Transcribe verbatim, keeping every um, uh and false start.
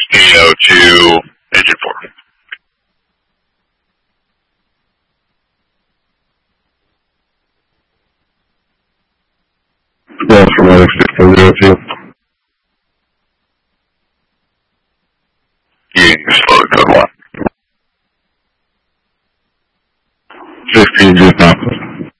sixteen oh two, engine four. Yes, from Alex sixteen oh two. Using slow code one. sixteen just now.